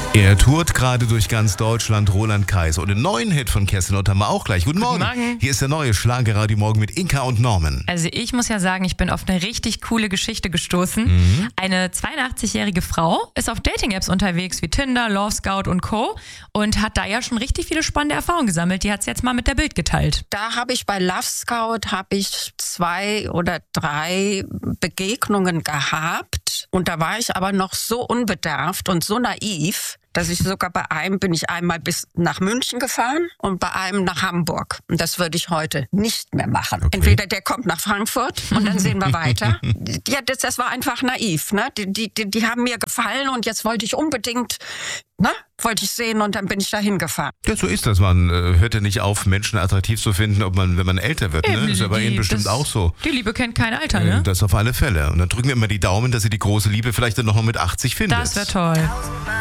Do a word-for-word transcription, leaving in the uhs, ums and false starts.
Er tourt gerade durch ganz Deutschland, Roland Kaiser. Und einen neuen Hit von Kerstin Ott haben wir auch gleich. Guten Morgen. Guten Morgen. Hier ist der neue Schlagerradio Morgen mit Inka und Norman. Also ich muss ja sagen, ich bin auf eine richtig coole Geschichte gestoßen. Mhm. Eine zweiundachtzigjährige Frau ist auf Dating-Apps unterwegs wie Tinder, Love Scout und Co. und hat da ja schon richtig viele spannende Erfahrungen gesammelt. Die hat es jetzt mal mit der Bild geteilt. Da habe ich bei Love Scout habe ich zwei oder drei Begegnungen gehabt. Und da war ich aber noch so unbedarft und so naiv, dass ich sogar bei einem bin ich einmal bis nach München gefahren und bei einem nach Hamburg. Und das würde ich heute nicht mehr machen. Okay. Entweder der kommt nach Frankfurt und dann sehen wir weiter. Ja, das, das war einfach naiv. Ne? Die, die, die, die haben mir gefallen und jetzt wollte ich unbedingt, ne? wollte ich sehen und dann bin ich da hingefahren. Ja, so ist das. Man äh, hört ja nicht auf, Menschen attraktiv zu finden, ob man, wenn man älter wird. Ne? Ist ja bei Ihnen bestimmt das, auch so. Die Liebe kennt kein Alter, Äh, ne? Das auf alle Fälle. Und dann drücken wir immer die Daumen, dass Sie die große Liebe vielleicht dann noch mal mit achtzig findet. Das wäre toll.